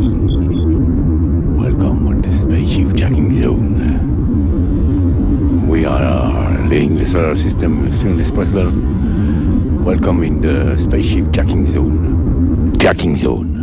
Welcome on the spaceship jacking zone. We are leaving the solar system as soon as possible. Welcome in the spaceship jacking zone. Jacking zone.